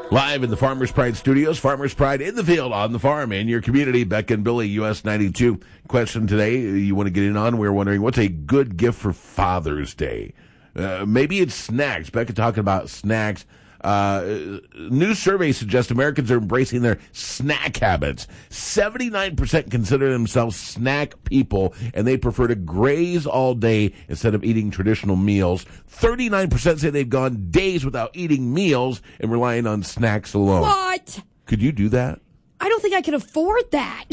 Live in the Farmers Pride studios, Farmers Pride in the field, on the farm, in your community. Beck and Billy, US 92. Question today you want to get in on. We're wondering, what's a good gift for Father's Day? Maybe it's snacks. Becca talking about snacks. New surveys suggest Americans are embracing their snack habits. 79% consider themselves snack people, and they prefer to graze all day instead of eating traditional meals. 39% say they've gone days without eating meals and relying on snacks alone. What? Could you do that? I don't think I can afford that,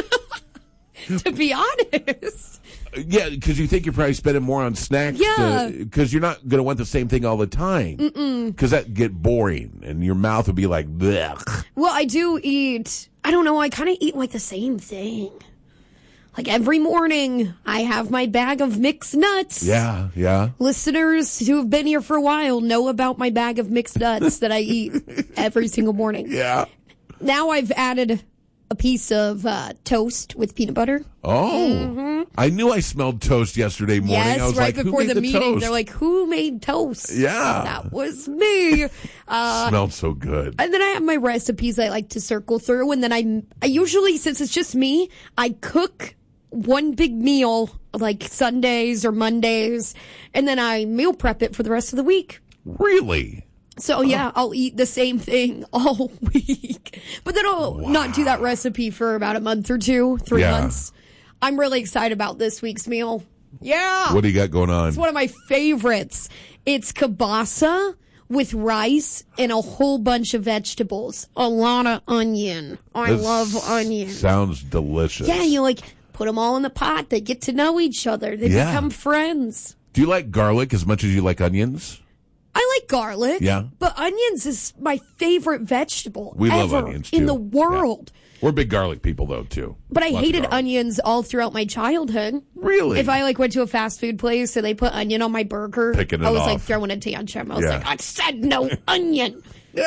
to be honest. Yeah, because you think you're probably spending more on snacks. Yeah. Because you're not going to want the same thing all the time. Because that get boring, and your mouth would be like, blech. Well, I do eat, I don't know, I kind of eat like the same thing. Like every morning, I have my bag of mixed nuts. Yeah. Listeners who have been here for a while know about my bag of mixed nuts that I eat every single morning. Yeah. Now I've added a piece of toast with peanut butter. Oh. I knew I smelled toast yesterday morning. Yes, I was right like, before who made the meeting. toast? They're like, who made toast? Yeah. That was me. Smelled so good. And then I have my recipes I like to circle through. And then I usually, since it's just me, I cook one big meal like Sundays or Mondays. And then I meal prep it for the rest of the week. Really? So, yeah, I'll eat the same thing all week. But then I'll not do that recipe for about a month or two, 3 months. I'm really excited about this week's meal. Yeah. What do you got going on? It's one of my favorites. It's kielbasa with rice and a whole bunch of vegetables. A lot of onion. I love onion. Sounds delicious. Yeah, you put them all in the pot. They get to know each other. They become friends. Do you like garlic as much as you like onions? I like garlic. Yeah. But onions is my favorite vegetable We love ever onions, too. in the world. Yeah. We're big garlic people, though, too. But I Lots of hated garlic. onions all throughout my childhood. Really? If I went to a fast food place and they put onion on my burger, Picking it I was off. throwing a tantrum. I was I said no onion.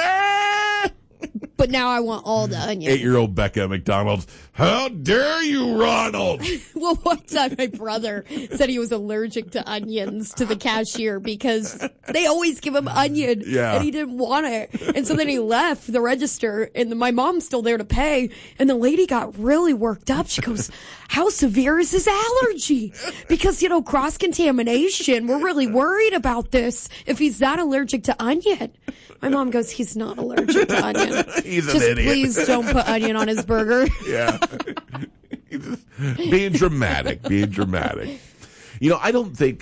Ah! But now I want all the onion. 8-year-old Becca at McDonald's. How dare you, Ronald? Well, one time my brother said he was allergic to onions to the cashier because they always give him onion and he didn't want it. And so then he left the register and my mom's still there to pay. And the lady got really worked up. She goes, how severe is his allergy? Because, cross-contamination. We're really worried about this if he's that allergic to onion. My mom goes, he's not allergic to onion. He's Just an idiot. please don't put onion on his burger. Yeah. Being dramatic. I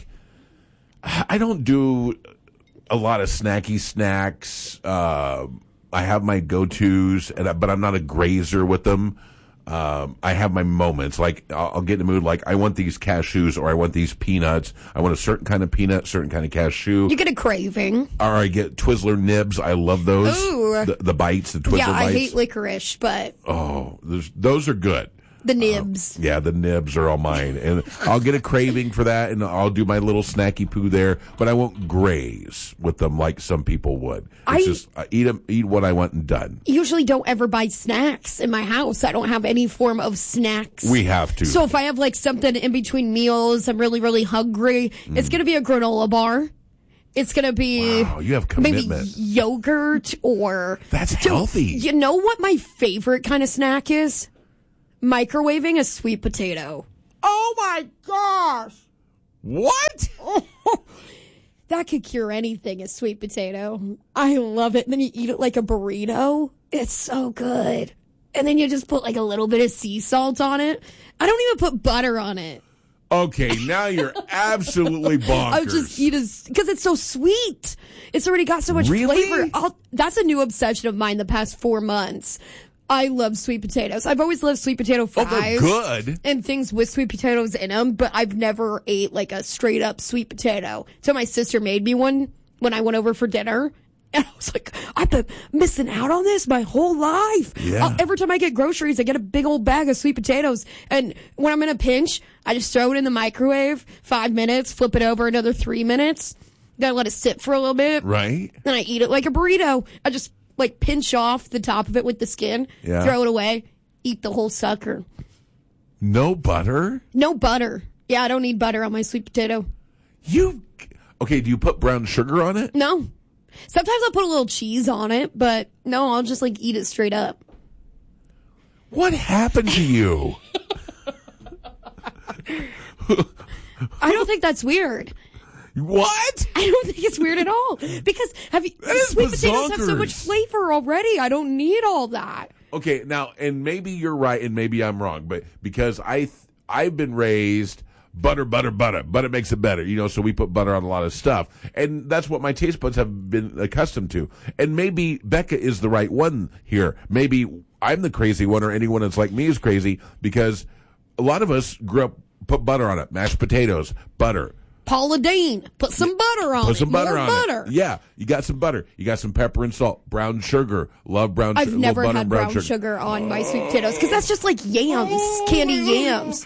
don't do a lot of snacky snacks. I have my go-tos, but I'm not a grazer with them. I have my moments. Like, I'll get in the mood, like, I want these cashews or I want these peanuts. I want a certain kind of peanut, certain kind of cashew. You get a craving. Or I get Twizzler nibs. I love those. Ooh. The bites, the Twizzler bites. Yeah, I hate licorice, but Oh, those are good. the nibs. Yeah, the nibs are all mine. And I'll get a craving for that, and I'll do my little snacky poo there, but I won't graze with them like some people would. It's I eat what I want and done. Usually don't ever buy snacks in my house. I don't have any form of snacks. We have to. So if I have something in between meals, I'm really, really hungry, it's going to be a granola bar. It's going to be Wow, you have maybe commitment. yogurt or... That's healthy. You know what my favorite kind of snack is? Microwaving a sweet potato. Oh my gosh! What? That could cure anything, a sweet potato. I love it. And then you eat it like a burrito. It's so good. And then you just put a little bit of sea salt on it. I don't even put butter on it. Okay, now you're absolutely bonkers. I just eat it because it's so sweet. It's already got so much flavor. That's a new obsession of mine the past 4 months. I love sweet potatoes. I've always loved sweet potato fries. Oh, they're good. And things with sweet potatoes in them, but I've never ate a straight up sweet potato. So my sister made me one when I went over for dinner. And I was like, I've been missing out on this my whole life. Yeah. Every time I get groceries, I get a big old bag of sweet potatoes. And when I'm in a pinch, I just throw it in the microwave, 5 minutes, flip it over another 3 minutes. Gotta let it sit for a little bit. Right. Then I eat it like a burrito. I just pinch off the top of it with the skin, throw it away, eat the whole sucker. No butter? No butter. Yeah, I don't need butter on my sweet potato. Okay, do you put brown sugar on it? No. Sometimes I'll put a little cheese on it, but no, I'll just eat it straight up. What happened to you? I don't think that's weird. What? I don't think it's weird at all. Because sweet potatoes have so much flavor already. I don't need all that. Okay, now, and maybe you're right, and maybe I'm wrong, but because I've been raised butter makes it better, so we put butter on a lot of stuff, and that's what my taste buds have been accustomed to. And maybe Becca is the right one here. Maybe I'm the crazy one, or anyone that's like me is crazy, because a lot of us grew up, put butter on it, mashed potatoes, butter. Paula Deen, put some butter on it. Put some butter on butter. it. Yeah, you got some butter. You got some pepper and salt. Brown sugar. Love brown sugar. I've never had brown sugar on my sweet potatoes because that's just like yams, candy yams.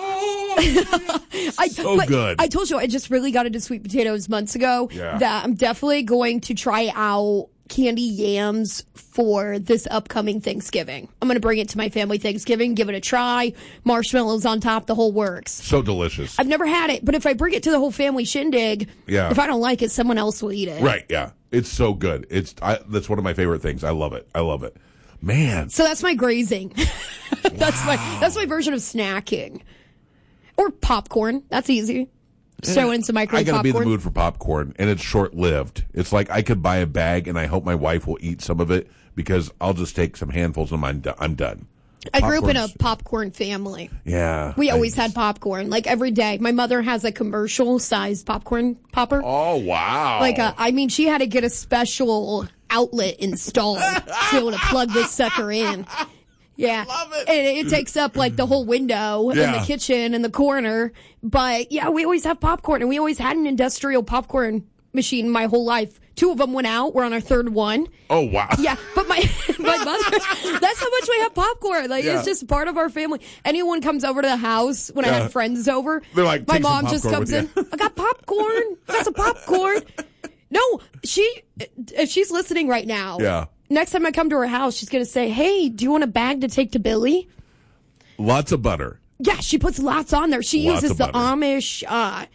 Good. I told you I just really got into sweet potatoes months ago. Yeah. That I'm definitely going to try out candy yams for this upcoming Thanksgiving. I'm going to bring it to my family Thanksgiving, give it a try, marshmallows on top, the whole works. So delicious. I've never had it, but if I bring it to the whole family shindig, yeah. If I don't like it, someone else will eat it. Right, yeah. It's so good. That's one of my favorite things. I love it. Man. So that's my grazing. That's my version of snacking. Or popcorn. That's easy. Throw in some microwave popcorn. I gotta be in the mood for popcorn, and it's short-lived. It's like I could buy a bag, and I hope my wife will eat some of it, because I'll just take some handfuls, and I'm done. I grew up in a popcorn family. Yeah. We always had popcorn, every day. My mother has a commercial-sized popcorn popper. Oh, wow. She had to get a special outlet installed to be able to plug this sucker in. Yeah. Love it. And it takes up the whole window in the kitchen and the corner. But yeah, we always have popcorn, and we always had an industrial popcorn machine my whole life. 2 of them went out. We're on our 3rd one. Oh, wow. Yeah. But my mother, that's how much we have popcorn. It's just part of our family. Anyone comes over to the house when I have friends over, they're like, my mom just comes in. I got popcorn. Got some popcorn. No, if she's listening right now. Yeah. Next time I come to her house, she's going to say, hey, do you want a bag to take to Billy? Lots of butter. Yeah, she puts lots on there. She uses the Amish,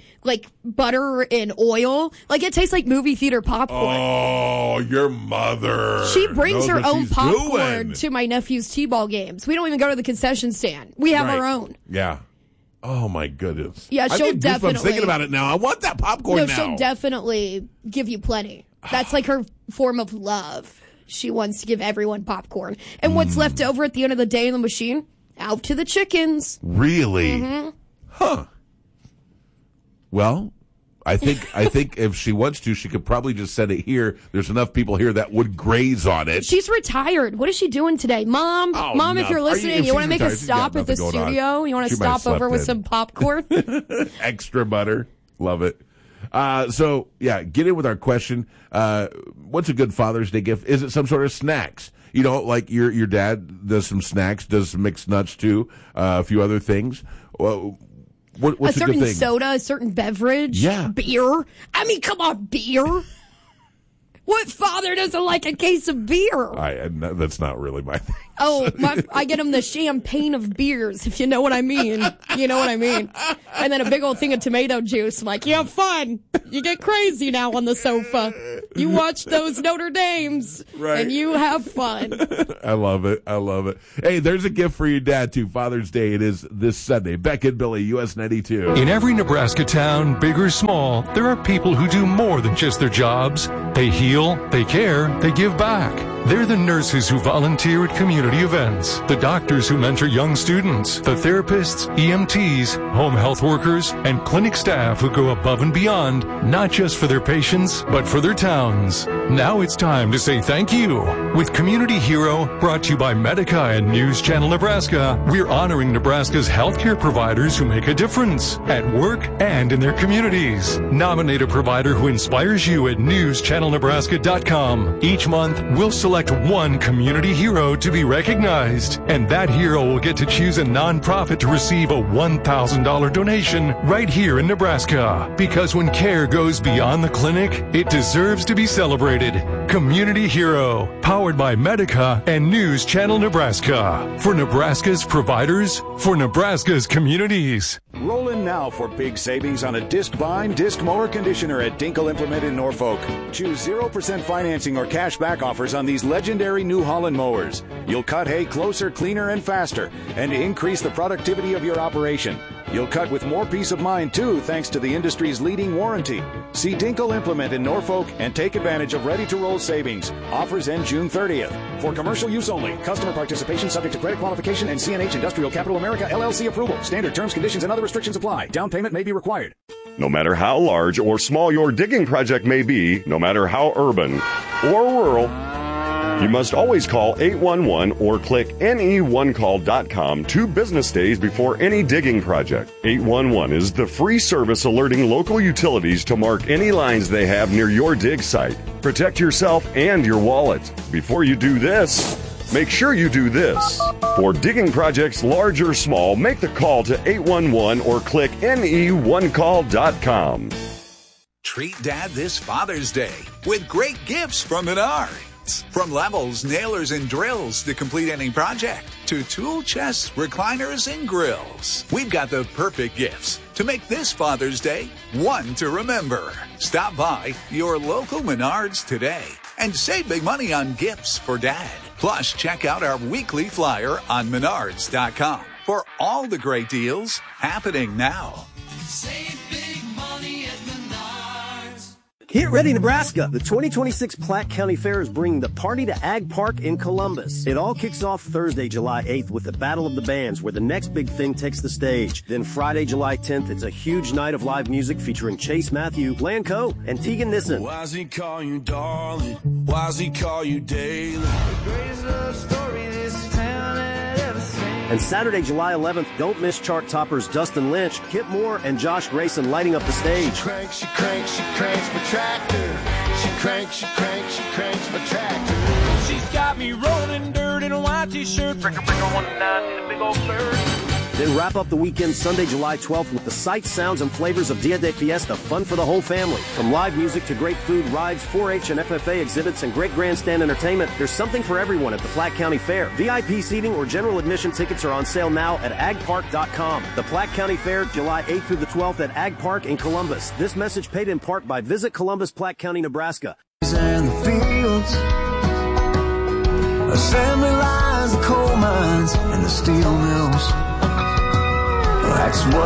butter and oil. It tastes like movie theater popcorn. Oh, your mother. She brings her own popcorn to my nephew's T-ball games. We don't even go to the concession stand. We have our own. Yeah. Oh, my goodness. Yeah, she'll definitely. I'm thinking about it now. I want that popcorn now. She'll definitely give you plenty. That's her form of love. She wants to give everyone popcorn. And what's left over at the end of the day in the machine, out to the chickens. Really? Mm-hmm. Huh. Well, I think if she wants to, she could probably just send it here. There's enough people here that would graze on it. She's retired. What is she doing today? Mom, if you're listening, you want to make a stop at the studio? You want to stop over with some popcorn? Extra butter. Love it. Get in with our question. What's a good Father's Day gift? Is it some sort of snacks? Like your dad does some snacks, does some mixed nuts too, a few other things. What's a certain good thing? Soda, a certain beverage, beer. Come on, beer. What father doesn't like a case of beer? That's not really my thing. Oh, I get him the champagne of beers, if you know what I mean. You know what I mean. And then a big old thing of tomato juice. I'm like, you have fun. You get crazy now on the sofa. You watch those Notre Dames, right, and you have fun. I love it. Hey, there's a gift for your dad, too. Father's Day. It is this Sunday. Beck and Billy, US 92. In every Nebraska town, big or small, there are people who do more than just their jobs. They heal, they care, they give back. They're the nurses who volunteer at community events, the doctors who mentor young students, the therapists, EMTs, home health workers, and clinic staff who go above and beyond, not just for their patients, but for their towns. Now it's time to say thank you. With Community Hero, brought to you by Medica and News Channel Nebraska, we're honoring Nebraska's healthcare providers who make a difference at work and in their communities. Nominate a provider who inspires you at newschannelnebraska.com. Each month, we'll select one community hero to be recognized, and that hero will get to choose a nonprofit to receive a $1,000 donation right here in Nebraska. Because when care goes beyond the clinic, it deserves to be celebrated. Incorporated. Community Hero, powered by Medica and News Channel Nebraska. For Nebraska's providers, for Nebraska's communities. Roll in now for big savings on a disc bind, disc mower conditioner at Dinkle Implement in Norfolk. Choose 0% financing or cash back offers on these legendary New Holland mowers. You'll cut hay closer, cleaner, and faster, and increase the productivity of your operation. You'll cut with more peace of mind, too, thanks to the industry's leading warranty. See Dinkle Implement in Norfolk and take advantage of ready-to-roll savings. Offers end June 30th. For commercial use only. Customer participation subject to credit qualification and CNH Industrial Capital America LLC approval. Standard terms, conditions, and other restrictions apply. Down payment may be required. No matter how large or small your digging project may be, no matter how urban or rural, you must always call 811 or click ne1call.com 2 business days before any digging project. 811 is the free service alerting local utilities to mark any lines they have near your dig site. Protect yourself and your wallet. Before you do this, make sure you do this. For digging projects large or small, make the call to 811 or click ne1call.com. Treat Dad this Father's Day with great gifts from Menards. From levels, nailers, and drills to complete any project, to tool chests, recliners, and grills. We've got the perfect gifts to make this Father's Day one to remember. Stop by your local Menards today and save big money on gifts for Dad. Plus, check out our weekly flyer on Menards.com for all the great deals happening now. Save big money at Menards. Get ready, Nebraska! The 2026 Platte County Fair is bringing the party to Ag Park in Columbus. It all kicks off Thursday, July 8th with the Battle of the Bands, where the next big thing takes the stage. Then Friday, July 10th, it's a huge night of live music featuring Chase Matthew, Blanco, and Tegan Nissen. Why's he call you darling? Why's he call you daily? The greatest love story this town had ever seen. And Saturday, July 11th, don't miss chart toppers Dustin Lynch, Kip Moore, and Josh Grayson lighting up the stage. She cranks my tractor. She cranks my tractor. She's got me rolling dirt in a white t-shirt. Breaker 119 in a big old bird. Then wrap up the weekend Sunday, July 12th with the sights, sounds, and flavors of Dia de Fiesta, fun for the whole family. From live music to great food, rides, 4-H and FFA exhibits, and great grandstand entertainment, there's something for everyone at the Platte County Fair. VIP seating or general admission tickets are on sale now at agpark.com. The Platte County Fair, July 8th through the 12th at Ag Park in Columbus. This message paid in part by Visit Columbus, Platte County, Nebraska. And the fields, assembly lines, the coal mines, and the steel mills. That's what